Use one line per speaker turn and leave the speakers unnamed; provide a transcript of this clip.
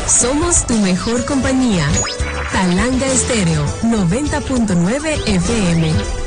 Somos tu mejor compañía. Talanga Estéreo 90.9 FM.